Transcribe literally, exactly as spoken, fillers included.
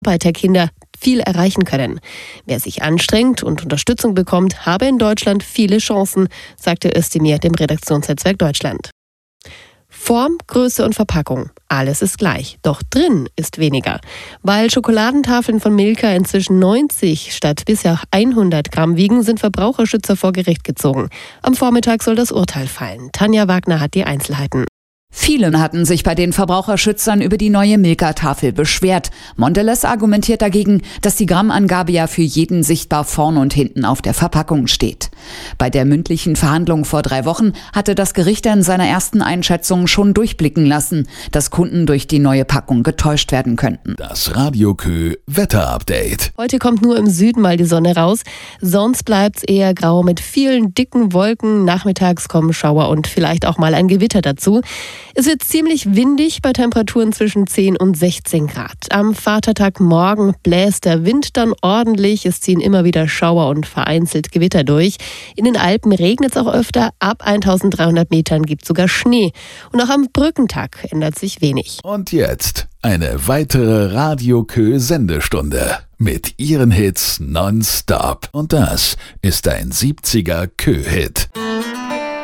Arbeiterkinder viel erreichen können. Wer sich anstrengt und Unterstützung bekommt, habe in Deutschland viele Chancen, sagte Özdemir dem Redaktionsnetzwerk Deutschland. Form, Größe und Verpackung. Alles ist gleich, doch drin ist weniger. Weil Schokoladentafeln von Milka inzwischen neunzig statt bisher hundert Gramm wiegen, sind Verbraucherschützer vor Gericht gezogen. Am Vormittag soll das Urteil fallen. Tanja Wagner hat die Einzelheiten. Viele hatten sich bei den Verbraucherschützern über die neue Milka-Tafel beschwert. Mondelez argumentiert dagegen, dass die Grammangabe ja für jeden sichtbar vorn und hinten auf der Verpackung steht. Bei der mündlichen Verhandlung vor drei Wochen hatte das Gericht in seiner ersten Einschätzung schon durchblicken lassen, dass Kunden durch die neue Packung getäuscht werden könnten. Das Radio Kö Wetterupdate. Heute kommt nur im Süden mal die Sonne raus. Sonst bleibt's eher grau mit vielen dicken Wolken. Nachmittags kommen Schauer und vielleicht auch mal ein Gewitter dazu. Es wird ziemlich windig bei Temperaturen zwischen zehn und sechzehn Grad. Am Vatertagmorgen bläst der Wind dann ordentlich. Es ziehen immer wieder Schauer und vereinzelt Gewitter durch. In den Alpen regnet es auch öfter. Ab eintausenddreihundert Metern gibt es sogar Schnee. Und auch am Brückentag ändert sich wenig. Und jetzt eine weitere Radio Kö Sendestunde mit ihren Hits nonstop. Und das ist ein siebziger Kö-Hit.